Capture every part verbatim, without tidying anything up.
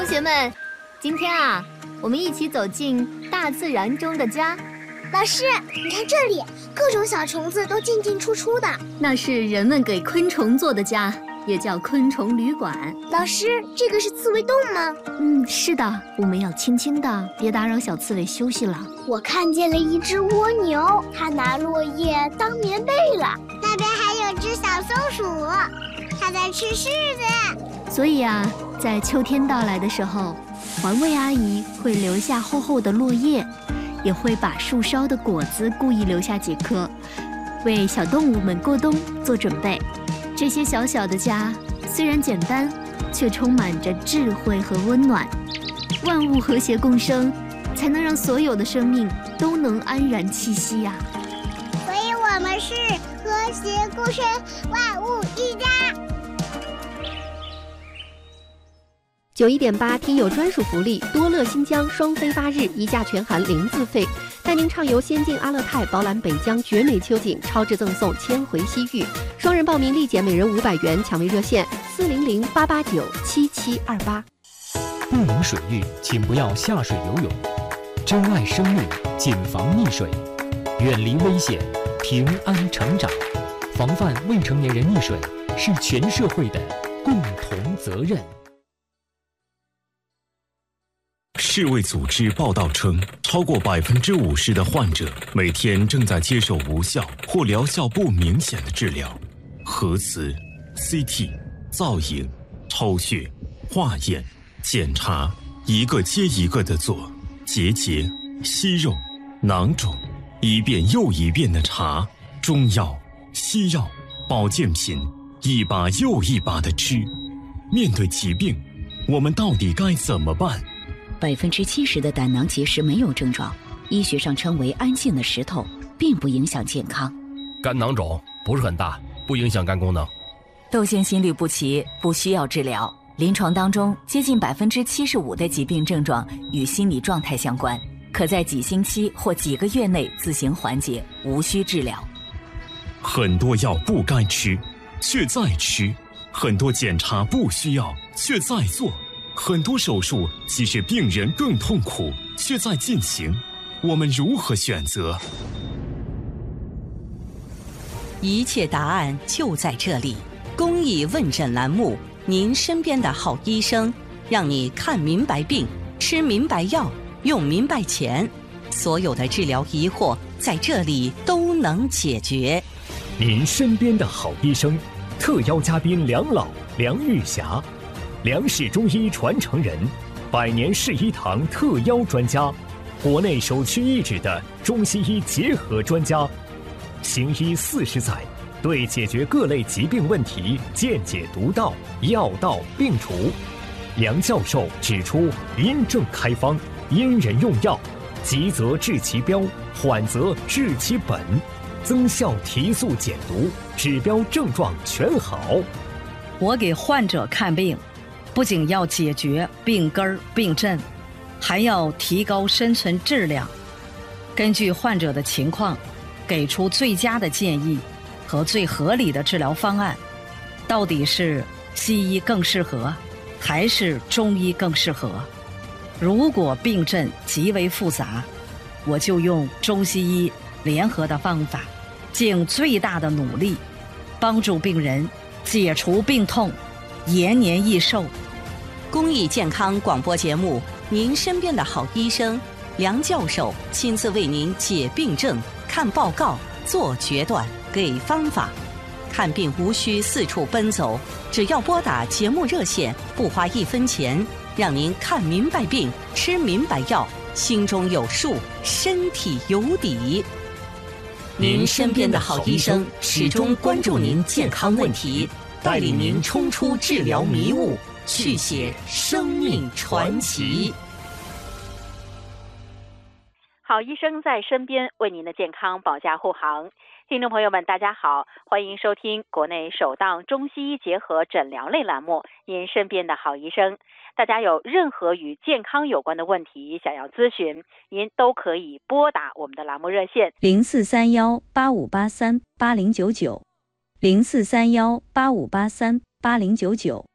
同学们，今天啊，我们一起走进大自然中的家。 老师，你看这里，各种小虫子都进进出出的。 那是人们给昆虫做的家，也叫昆虫旅馆。 老师，这个是刺猬洞吗？ 嗯，是的，我们要轻轻的，别打扰小刺猬休息了。 我看见了一只蜗牛，它拿落叶当棉被了。 那边还有只小松鼠，它在吃柿子。 所以啊，在秋天到来的时候，环卫阿姨会留下厚厚的落叶，也会把树梢的果子故意留下几颗，为小动物们过冬做准备。这些小小的家虽然简单，却充满着智慧和温暖。万物和谐共生，才能让所有的生命都能安然栖息呀、啊。 所以我们是和谐共生，万物一家。 九一点八听友专属福利，多乐新疆双飞八日，一价全含零自费，带您畅游仙境阿勒泰，饱览北疆绝美秋景，超值赠送千回西域。双人报名立减每人五百元，抢位热线四零零八八九七七二八。 不明水域，请不要下水游泳。珍爱生命，谨防溺水，远离危险，平安成长。防范未成年人溺水是全社会的共同责任。 世卫组织报道称，超过百分之五十的患者每天正在接受无效或疗效不明显的治疗，核磁、C T、造影、抽血、化验、检查，一个接一个的做，结节、息肉、囊肿，一遍又一遍的查，中药、西药、保健品，一把又一把的吃。面对疾病，我们到底该怎么办？ 百分之七十的胆囊结石没有症状，医学上称为安静的石头，并不影响健康。 肝囊肿不是很大，不影响肝功能。 窦腺心律不齐不需要治疗，临床当中接近百分之七十五的疾病症状与心理状态相关，可在几星期或几个月内自行缓解，无需治疗。 很多药不该吃，却在吃；很多检查不需要，却在做。很多手术其实病人更痛苦，却在进行。我们如何选择？ 一切答案就在这里。公益问诊栏目，您身边的好医生，让你看明白病，吃明白药，用明白钱。所有的治疗疑惑在这里都能解决。 您身边的好医生，特邀嘉宾梁老、梁玉霞。梁氏中医传承人，百年世医堂特邀专家，国内首屈一指的中西医结合专家，行医四十载，对解决各类疾病问题见解独到，药到病除。梁教授指出，因症开方，因人用药，急则治其标，缓则治其本，增效提速减毒，指标症状全好。 我给患者看病，不仅要解决病根儿病症，还要提高生存质量。根据患者的情况，给出最佳的建议和最合理的治疗方案。到底是西医更适合，还是中医更适合？如果病症极为复杂，我就用中西医联合的方法，尽最大的努力，帮助病人解除病痛，延年益寿。 公益健康广播节目，您身边的好医生梁教授亲自为您解病症、看报告、做决断、给方法。看病无需四处奔走，只要拨打节目热线，不花一分钱，让您看明白病，吃明白药，心中有数，身体有底。您身边的好医生始终关注您健康问题，带领您冲出治疗迷雾，续写生命传奇。 好医生在身边，为您的健康保驾护航。听众朋友们大家好，欢迎收听国内首档中西医结合诊疗类栏目《您身边的好医生》。大家有任何与健康有关的问题想要咨询，您都可以拨打我们的栏目热线零四三幺八五八三八零九九零四三幺八五八三八零九九。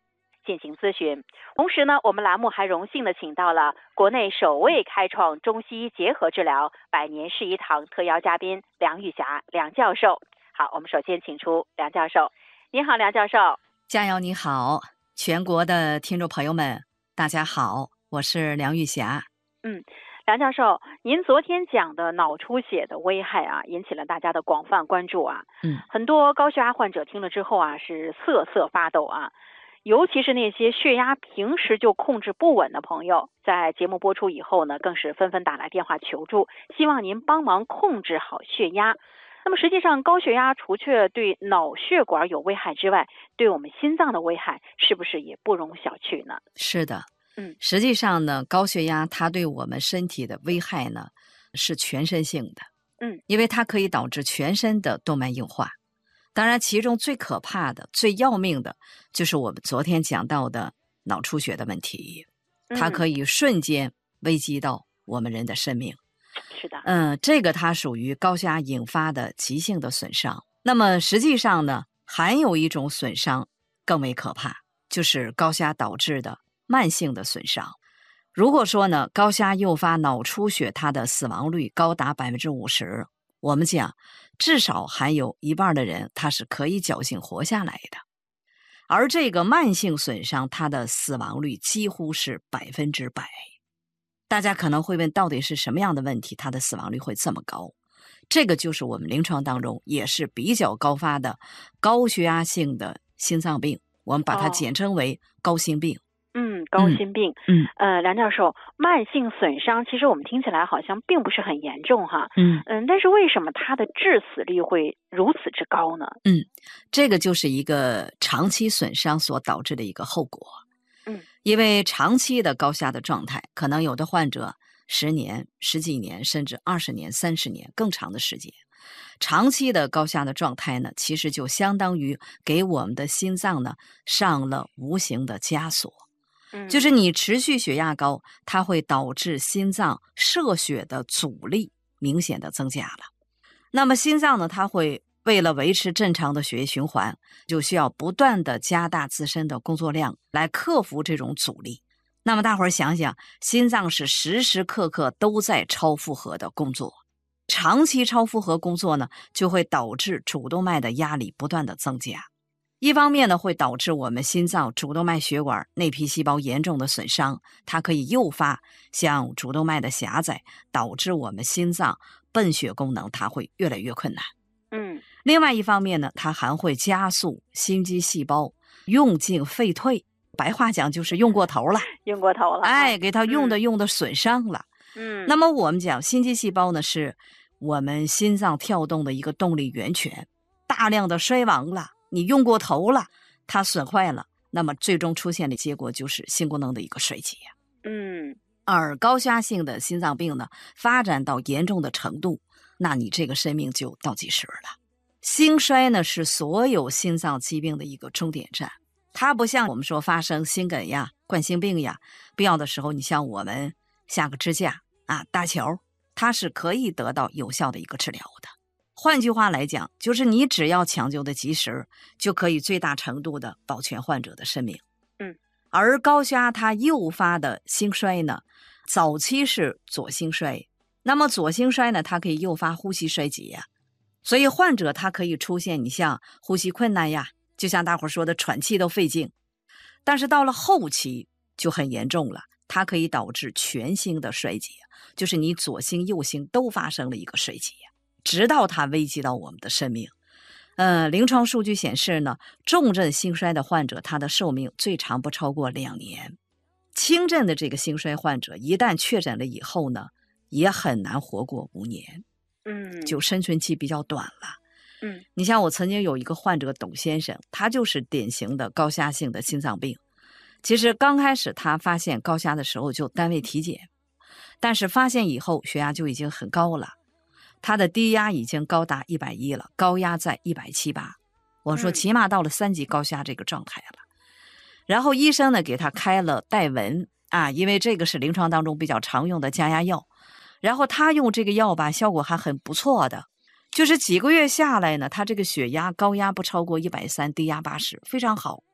进行咨询。同时呢，我们栏目还荣幸的请到了国内首位开创中西医结合治疗百年世医堂特邀嘉宾梁玉霞梁教授。好，我们首先请出梁教授。你好，梁教授。 佳瑶你好，全国的听众朋友们大家好，我是梁玉霞。 嗯，梁教授，您昨天讲的脑出血的危害啊，引起了大家的广泛关注啊。 嗯， 很多高血压患者听了之后啊，是瑟瑟发抖啊。尤其是那些血压平时就控制不稳的朋友，在节目播出以后呢，更是纷纷打来电话求助，希望您帮忙控制好血压。那么实际上，高血压除却对脑血管有危害之外，对我们心脏的危害是不是也不容小觑呢？ 是的， 嗯， 实际上呢，高血压它对我们身体的危害呢是全身性的， 嗯， 因为它可以导致全身的动脉硬化。当然，其中最可怕的、最要命的，就是我们昨天讲到的脑出血的问题，它可以瞬间危及到我们人的生命。 是的， 嗯，这个它属于高血压引发的急性的损伤。那么实际上呢，还有一种损伤更为可怕，就是高血压导致的慢性的损伤。如果说呢，高血压诱发脑出血，它的死亡率高达百分之五十，我们讲至少还有一半的人他是可以侥幸活下来的。而这个慢性损伤，它的死亡率几乎是百分之百。大家可能会问，到底是什么样的问题，它的死亡率会这么高？这个就是我们临床当中也是比较高发的高血压性的心脏病，我们把它简称为高心病。 哦嗯，高心病。 嗯， 呃，梁教授，慢性损伤其实我们听起来好像并不是很严重哈。 嗯嗯，但是为什么它的致死率会如此之高呢？ 嗯，这个就是一个长期损伤所导致的一个后果。 嗯， 因为长期的高血压的状态，可能有的患者十年、十几年，甚至二十年、三十年更长的时间。长期的高血压的状态呢，其实就相当于给我们的心脏呢上了无形的枷锁。就是你持续血压高，它会导致心脏射血的阻力明显的增加了。那么心脏呢，它会为了维持正常的血液循环，就需要不断的加大自身的工作量来克服这种阻力。那么大伙儿想想，心脏是时时刻刻都在超负荷的工作，长期超负荷工作呢，就会导致主动脉的压力不断的增加。一方面呢，会导致我们心脏主动脉血管内皮细胞严重的损伤，它可以诱发像主动脉的狭窄，导致我们心脏泵血功能它会越来越困难。 嗯， 另外一方面呢，它还会加速心肌细胞用进废退，白话讲就是用过头了， 用过头了， 哎，给它用的用的损伤了。 嗯， 那么我们讲心肌细胞呢，是我们心脏跳动的一个动力源泉，大量的衰亡了。你用过头了，它损坏了，那么最终出现的结果就是心功能的一个衰竭。 嗯， 而高血压性的心脏病呢，发展到严重的程度，那你这个生命就倒计时了。心衰呢，是所有心脏疾病的一个终点站，它不像我们说发生心梗呀、冠心病呀，必要的时候你像我们下个支架啊、搭桥，它是可以得到有效的一个治疗的。换句话来讲，就是你只要抢救的及时，就可以最大程度的保全患者的生命。 嗯， 而高血压它诱发的心衰呢，早期是左心衰，那么左心衰呢，它可以诱发呼吸衰竭呀，所以患者他可以出现你像呼吸困难呀，就像大伙说的喘气都费劲。但是到了后期就很严重了，它可以导致全心的衰竭，就是你左心右心都发生了一个衰竭，直到它危及到我们的生命。呃，临床数据显示呢，重症心衰的患者，他的寿命最长不超过两年。轻症的这个心衰患者，一旦确诊了以后呢，也很难活过五年。 嗯， 就生存期比较短了。 嗯， 你像我曾经有一个患者董先生，他就是典型的高血压性的心脏病。其实刚开始他发现高血压的时候就单位体检，但是发现以后血压就已经很高了。他的低压已经高达一百一了，高压在一百七十八，我说起码到了三级高血压这个状态了。嗯、然后医生呢给他开了代文啊，因为这个是临床当中比较常用的降压药。然后他用这个药吧，效果还很不错的，就是几个月下来呢，他这个血压高压不超过一百三十，低压八十，非常好。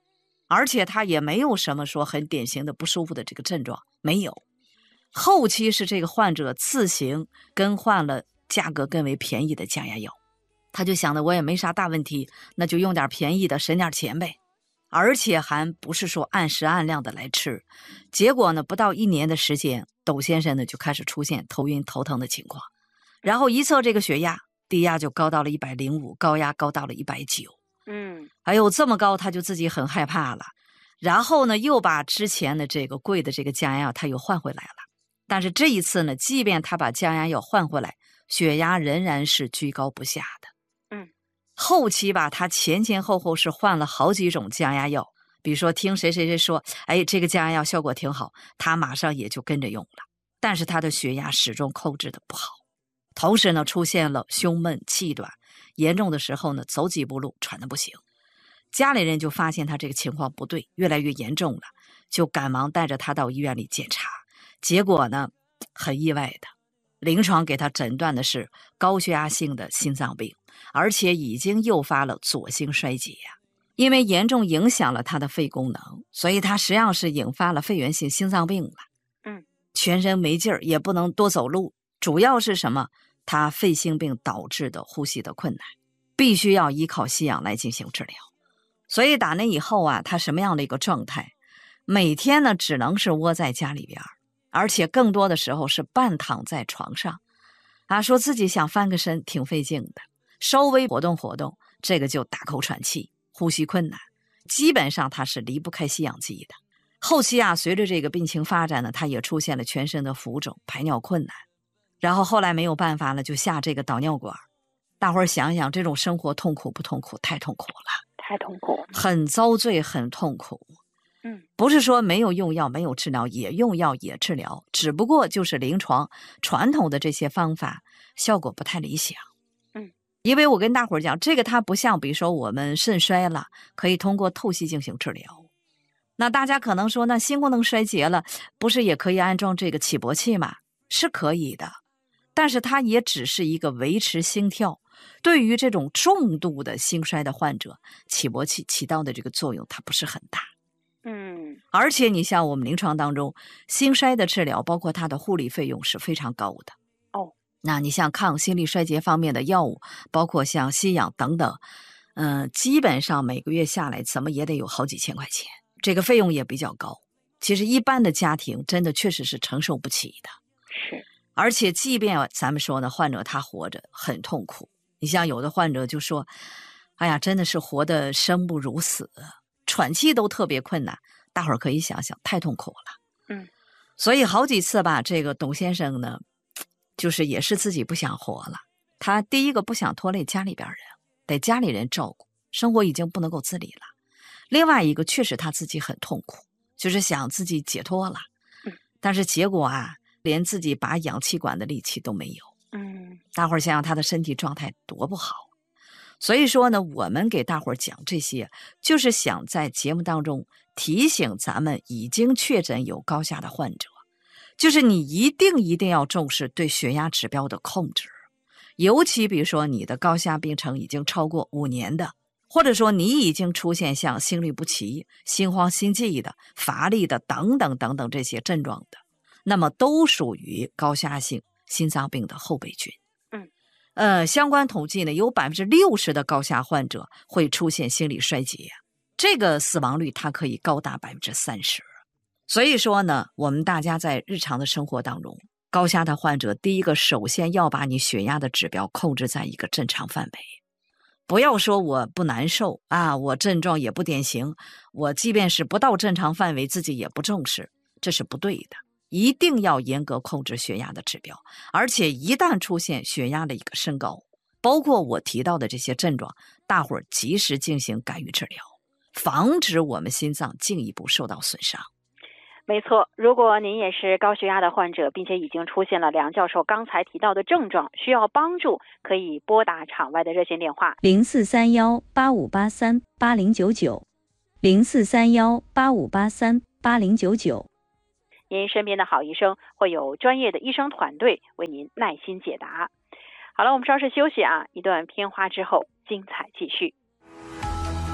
而且他也没有什么说很典型的不舒服的这个症状，没有。后期是这个患者自行更换了价格更为便宜的降压药，他就想的我也没啥大问题，那就用点便宜的省点钱呗，而且还不是说按时按量的来吃。结果呢，不到一年的时间，窦先生呢就开始出现头晕头疼的情况，然后一测这个血压，低压就高到了一百零五，高压高到了一百九。 嗯， 哎呦，这么高，他就自己很害怕了。然后呢，又把之前的这个贵的这个降压药他又换回来了。但是这一次呢，即便他把降压药换回来，血压仍然是居高不下的。 嗯， 后期吧，他前前后后是换了好几种降压药，比如说听谁谁谁说，哎，这个降压药效果挺好，他马上也就跟着用了。但是他的血压始终控制的不好，同时呢，出现了胸闷气短，严重的时候呢，走几步路喘得不行。家里人就发现他这个情况不对，越来越严重了，就赶忙带着他到医院里检查。结果呢，很意外的，临床给他诊断的是高血压性的心脏病，而且已经诱发了左心衰竭呀。因为严重影响了他的肺功能，所以他实际上是引发了肺源性心脏病了。 嗯， 全身没劲儿，也不能多走路，主要是什么？他肺性病导致的呼吸的困难，必须要依靠吸氧来进行治疗。所以打那以后啊，他什么样的一个状态？每天呢，只能是窝在家里边，而且更多的时候是半躺在床上，啊，说自己想翻个身挺费劲的，稍微活动活动，这个就大口喘气，呼吸困难，基本上他是离不开吸氧机的。后期啊，随着这个病情发展呢，他也出现了全身的浮肿、排尿困难，然后后来没有办法了，就下这个导尿管。大伙儿想想，这种生活痛苦不痛苦？太痛苦了， 太痛苦， 很遭罪，很痛苦。 嗯， 不是说没有用药，没有治疗，也用药也治疗，只不过就是临床传统的这些方法效果不太理想。 嗯， 因为我跟大伙儿讲，这个它不像比如说我们肾衰了可以通过透析进行治疗。那大家可能说，那心功能衰竭了不是也可以安装这个起搏器吗？是可以的，但是它也只是一个维持心跳，对于这种重度的心衰的患者，起搏器起到的这个作用它不是很大。 嗯， 而且你像我们临床当中，心衰的治疗包括它的护理费用是非常高的。 哦， 那你像抗心力衰竭方面的药物，包括像吸氧等等，嗯、呃，基本上每个月下来怎么也得有好几千块钱，这个费用也比较高。其实一般的家庭真的确实是承受不起的。 是， 而且即便咱们说呢，患者他活着很痛苦，你像有的患者就说，哎呀，真的是活得生不如死，喘气都特别困难，大伙儿可以想想，太痛苦了。 嗯， 所以好几次吧，这个董先生呢，就是也是自己不想活了。他第一个不想拖累家里边人，得家里人照顾，生活已经不能够自理了。另外一个，确实他自己很痛苦，就是想自己解脱了， 嗯， 但是结果啊，连自己拔氧气管的力气都没有。 嗯， 大伙儿想想他的身体状态多不好。所以说呢，我们给大伙儿讲这些，就是想在节目当中提醒咱们已经确诊有高血压的患者，就是你一定一定要重视对血压指标的控制，尤其比如说你的高血压病程已经超过五年的，或者说你已经出现像心律不齐、心慌心悸的、乏力的等等等等这些症状的，那么都属于高血压性心脏病的后备军。呃，相关统计呢，有百分之六十的高血压患者会出现心理衰竭，这个死亡率它可以高达百分之三十。所以说呢，我们大家在日常的生活当中，高血压的患者，第一个首先要把你血压的指标控制在一个正常范围，不要说我不难受啊，我症状也不典型，我即便是不到正常范围，自己也不重视，这是不对的。一定要严格控制血压的指标，而且一旦出现血压的一个升高，包括我提到的这些症状，大伙儿及时进行干预治疗，防止我们心脏进一步受到损伤。 没错，如果您也是高血压的患者，并且已经出现了梁教授刚才提到的症状，需要帮助，可以拨打场外的热线电话零四三幺八五八三八零九九，零四三幺八五八三八零九九。 您身边的好医生会有专业的医生团队为您耐心解答。好了，我们稍事休息啊，一段片花之后，精彩继续。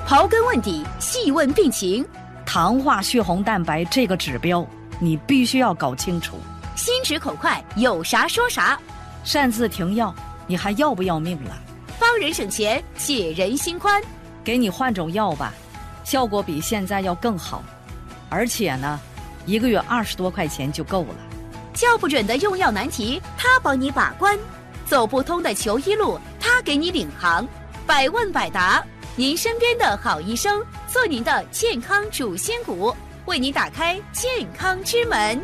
刨根问底，细问病情。 糖化血红蛋白这个指标，你必须要搞清楚。 心直口快，有啥说啥。 擅自停药，你还要不要命了？ 帮人省钱，解人心宽。 给你换种药吧，效果比现在要更好，而且呢，一个月二十多块钱就够了。 叫不准的用药难题，他帮你把关；走不通的求医路，他给你领航。百问百答，您身边的好医生，做您的健康主心骨，为您打开健康之门。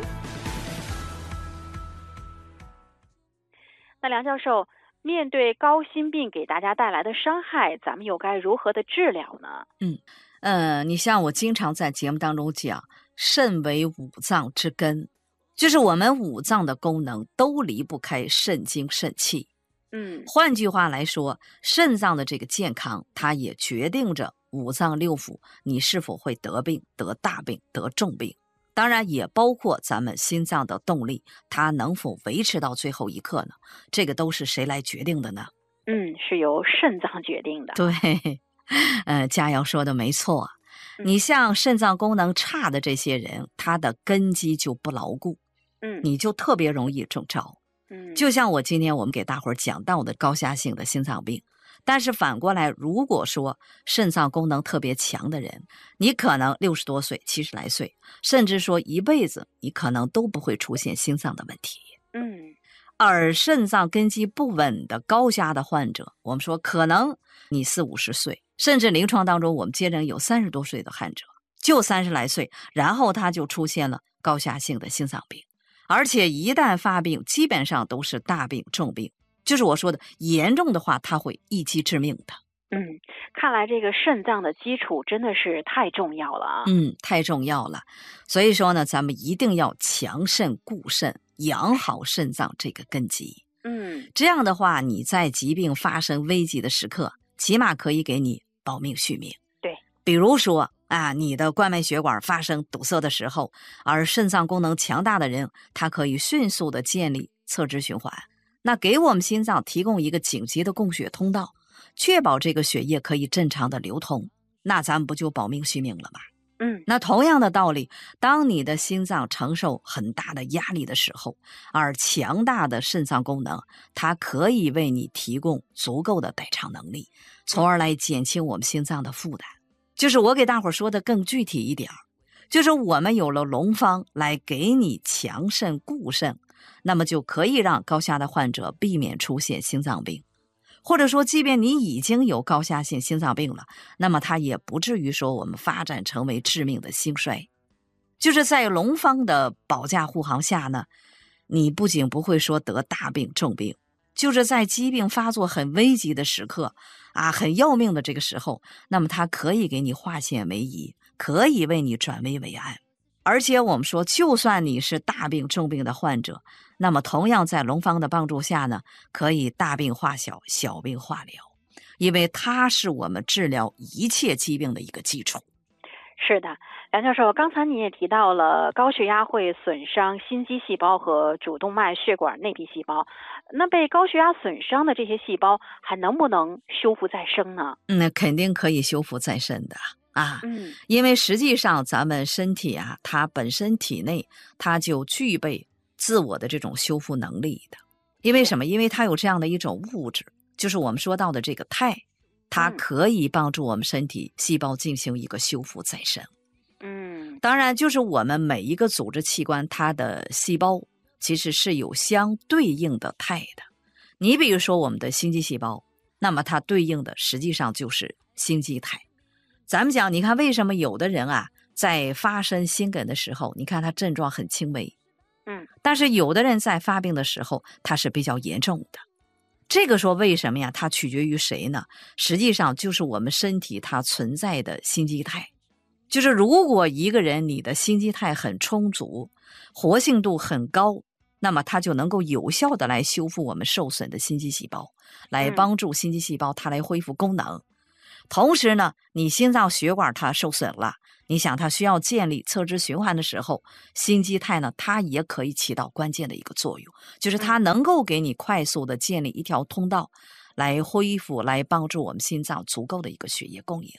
那梁教授，面对高心病给大家带来的伤害，咱们又该如何的治疗呢？ 嗯，呃，你像我经常在节目当中讲，肾为五脏之根，就是我们五脏的功能都离不开肾精肾气。 嗯， 换句话来说，肾脏的这个健康，它也决定着五脏六腑你是否会得病、得大病、得重病。当然也包括咱们心脏的动力，它能否维持到最后一刻呢？这个都是谁来决定的呢？ 嗯，是由肾脏决定的。 对，呃，佳瑶说的没错。你像肾脏功能差的这些人，他的根基就不牢固， 嗯， 你就特别容易中招。 嗯， 就像我今天我们给大伙儿讲到的高压性的心脏病。但是反过来，如果说肾脏功能特别强的人，你可能六十多岁、七十来岁，甚至说一辈子，你可能都不会出现心脏的问题。 嗯， 而肾脏根基不稳的高压的患者，我们说可能你四五十岁，甚至临床当中我们接诊有三十多岁的患者，就三十来岁，然后他就出现了高压性的心脏病，而且一旦发病，基本上都是大病重病。就是我说的严重的话，它会一击致命的。 嗯，看来这个肾脏的基础真的是太重要了啊。 嗯，太重要了。所以说呢，咱们一定要强肾固肾，养好肾脏这个根基。 嗯， 这样的话，你在疾病发生危急的时刻，起码可以给你保命续命。 对， 比如说啊，你的冠脉血管发生堵塞的时候，而肾脏功能强大的人，他可以迅速的建立侧支循环。那给我们心脏提供一个紧急的供血通道，确保这个血液可以正常的流通，那咱们不就保命续命了吗？ 嗯， 那同样的道理，当你的心脏承受很大的压力的时候，而强大的肾脏功能，它可以为你提供足够的代偿能力，从而来减轻我们心脏的负担。就是我给大伙说的更具体一点，就是我们有了龙方来给你强肾固肾，那么就可以让高压的患者避免出现心脏病，或者说即便你已经有高压性心脏病了，那么它也不至于说我们发展成为致命的心衰。就是在龙方的保驾护航下呢，你不仅不会说得大病重病，就是在疾病发作很危急的时刻啊，很要命的这个时候，那么它可以给你化险为夷，可以为你转危为安。而且我们说，就算你是大病重病的患者，那么同样在龙方的帮助下呢，可以大病化小，小病化疗，因为它是我们治疗一切疾病的一个基础。 是的，梁教授，刚才你也提到了高血压会损伤心肌细胞和主动脉血管内皮细胞，那被高血压损伤的这些细胞还能不能修复再生呢？ 嗯，那肯定可以修复再生的啊， 嗯， 因为实际上咱们身体啊，它本身体内它就具备自我的这种修复能力的。因为什么？因为它有这样的一种物质，就是我们说到的这个肽，它可以帮助我们身体细胞进行一个修复再生。 嗯， 当然，就是我们每一个组织器官，它的细胞其实是有相对应的肽的。你比如说我们的心肌细胞，那么它对应的实际上就是心肌肽。咱们讲，你看为什么有的人啊，在发生心梗的时候，你看他症状很轻微， 嗯， 但是有的人在发病的时候，他是比较严重的。这个说为什么呀？它取决于谁呢？实际上就是我们身体它存在的心肌肽。就是如果一个人你的心肌肽很充足，活性度很高，那么它就能够有效的来修复我们受损的心肌细胞，来帮助心肌细胞它来恢复功能。同时呢，你心脏血管它受损了，你想它需要建立侧支循环的时候，心肌肽呢，它也可以起到关键的一个作用，就是它能够给你快速的建立一条通道，来恢复，来帮助我们心脏足够的一个血液供应。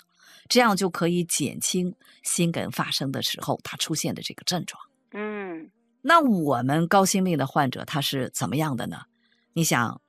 这样就可以减轻心梗发生的时候它出现的这个症状。 嗯， 那我们高心病的患者他是怎么样的呢？你想，